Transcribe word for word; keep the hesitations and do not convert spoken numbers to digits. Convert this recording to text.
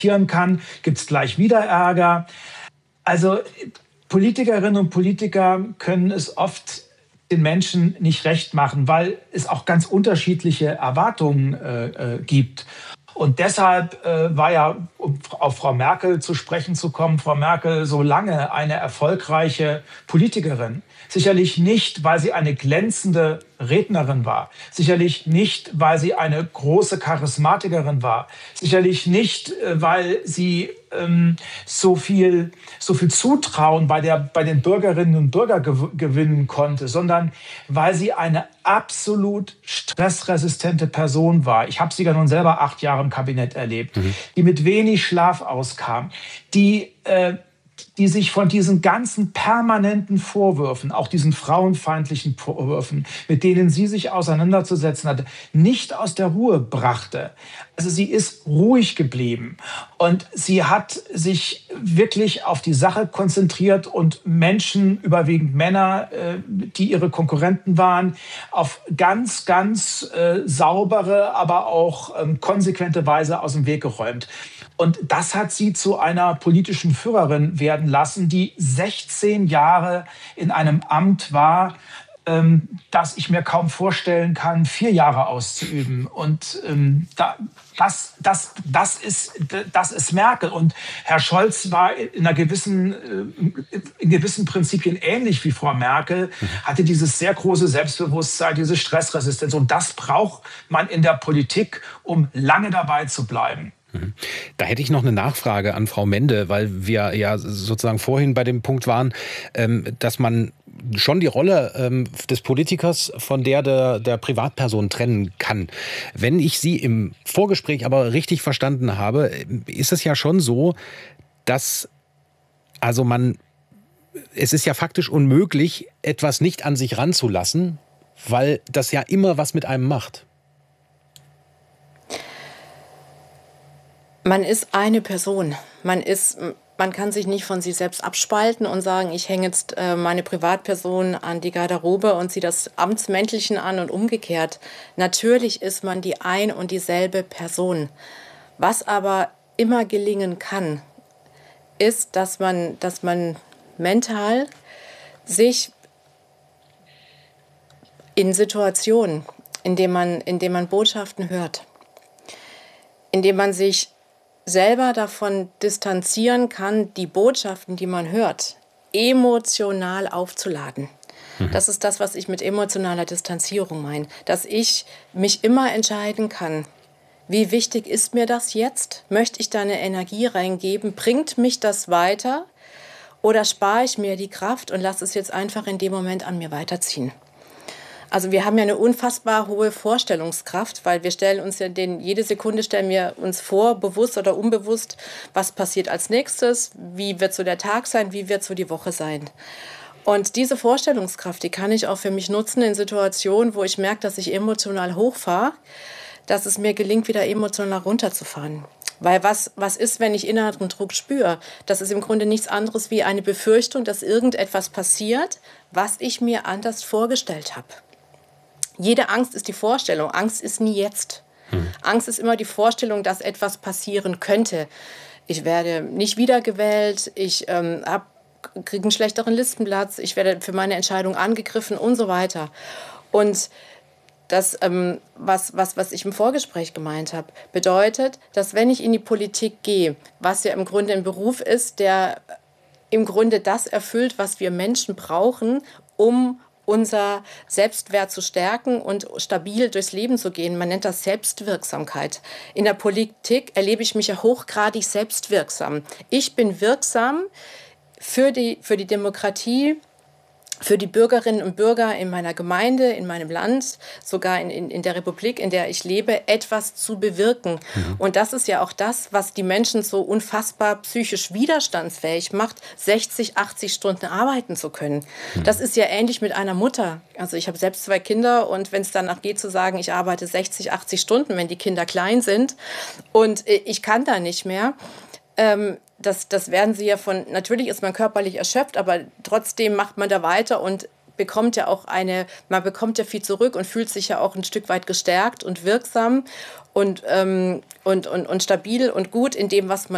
kann, gibt es gleich wieder Ärger. Also Politikerinnen und Politiker können es oft den Menschen nicht recht machen, weil es auch ganz unterschiedliche Erwartungen äh, äh, gibt. Und deshalb äh, war ja, um auf Frau Merkel zu sprechen zu kommen, Frau Merkel so lange eine erfolgreiche Politikerin. Sicherlich nicht, weil sie eine glänzende Rednerin war. Sicherlich nicht, weil sie eine große Charismatikerin war. Sicherlich nicht, äh, weil sie ähm, so viel, so viel Zutrauen bei, der, bei den Bürgerinnen und Bürgern gew gewinnen konnte, sondern weil sie eine absolut stressresistente Person war. Ich habe sie ja nun selber acht Jahre im Kabinett erlebt, mhm. die mit wenig Schlaf auskam, die äh, die sich von diesen ganzen permanenten Vorwürfen, auch diesen frauenfeindlichen Vorwürfen, mit denen sie sich auseinanderzusetzen hatte, nicht aus der Ruhe brachte. Also sie ist ruhig geblieben und sie hat sich wirklich auf die Sache konzentriert und Menschen, überwiegend Männer, die ihre Konkurrenten waren, auf ganz, ganz äh, saubere, aber auch ähm, konsequente Weise aus dem Weg geräumt. Und das hat sie zu einer politischen Führerin werden lassen, die sechzehn Jahre in einem Amt war, ähm, das ich mir kaum vorstellen kann, vier Jahre auszuüben. Und ähm, da, das, das, das, ist, das ist Merkel. Und Herr Scholz war in, einer gewissen, äh, in gewissen Prinzipien ähnlich wie Frau Merkel, hatte dieses sehr große Selbstbewusstsein, diese Stressresistenz. Und das braucht man in der Politik, um lange dabei zu bleiben. Da hätte ich noch eine Nachfrage an Frau Mende, weil wir ja sozusagen vorhin bei dem Punkt waren, dass man schon die Rolle des Politikers von der, der der Privatperson trennen kann. Wenn ich Sie im Vorgespräch aber richtig verstanden habe, ist es ja schon so, dass also man, es ist ja faktisch unmöglich, etwas nicht an sich ranzulassen, weil das ja immer was mit einem macht. Man ist eine Person. Man ist, man kann sich nicht von sich selbst abspalten und sagen, ich hänge jetzt äh, meine Privatperson an die Garderobe und ziehe das Amtsmäntelchen an und umgekehrt. Natürlich ist man die ein und dieselbe Person. Was aber immer gelingen kann, ist, dass man, dass man mental sich in Situationen, in denen man, in denen man Botschaften hört, in denen man sich selber davon distanzieren kann, die Botschaften, die man hört, emotional aufzuladen. Mhm. Das ist das, was ich mit emotionaler Distanzierung meine. Dass ich mich immer entscheiden kann, wie wichtig ist mir das jetzt? Möchte ich da eine Energie reingeben? Bringt mich das weiter? Oder spare ich mir die Kraft und lasse es jetzt einfach in dem Moment an mir weiterziehen? Also wir haben ja eine unfassbar hohe Vorstellungskraft, weil wir stellen uns ja den, jede Sekunde stellen wir uns vor, bewusst oder unbewusst, was passiert als nächstes, wie wird so der Tag sein, wie wird so die Woche sein. Und diese Vorstellungskraft, die kann ich auch für mich nutzen in Situationen, wo ich merke, dass ich emotional hochfahre, dass es mir gelingt, wieder emotional runterzufahren. Weil was, was ist, wenn ich inneren Druck spüre? Das ist im Grunde nichts anderes wie eine Befürchtung, dass irgendetwas passiert, was ich mir anders vorgestellt habe. Jede Angst ist die Vorstellung. Angst ist nie jetzt. Hm. Angst ist immer die Vorstellung, dass etwas passieren könnte. Ich werde nicht wiedergewählt, ich ähm, kriege einen schlechteren Listenplatz, ich werde für meine Entscheidung angegriffen und so weiter. Und das, ähm, was, was, was ich im Vorgespräch gemeint habe, bedeutet, dass wenn ich in die Politik gehe, was ja im Grunde ein Beruf ist, der im Grunde das erfüllt, was wir Menschen brauchen, um unser Selbstwert zu stärken und stabil durchs Leben zu gehen. Man nennt das Selbstwirksamkeit. In der Politik erlebe ich mich ja hochgradig selbstwirksam. Ich bin wirksam für die, für die Demokratie, für die Bürgerinnen und Bürger in meiner Gemeinde, in meinem Land, sogar in, in, in der Republik, in der ich lebe, etwas zu bewirken. Mhm. Und das ist ja auch das, was die Menschen so unfassbar psychisch widerstandsfähig macht, sechzig, achtzig Stunden arbeiten zu können. Mhm. Das ist ja ähnlich mit einer Mutter. Also ich habe selbst zwei Kinder und wenn es danach geht zu sagen, ich arbeite sechzig, achtzig Stunden, wenn die Kinder klein sind und ich kann da nicht mehr, ähm, Das, das werden sie ja von, natürlich ist man körperlich erschöpft, aber trotzdem macht man da weiter und bekommt ja auch eine, man bekommt ja viel zurück und fühlt sich ja auch ein Stück weit gestärkt und wirksam und, ähm, und, und, und stabil und gut in dem, was man